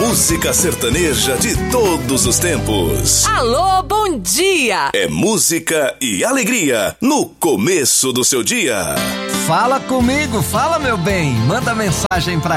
música sertaneja de todos os tempos. Alô, bom dia! É música e alegria no começo do seu dia. Fala comigo, fala meu bem, manda mensagem pra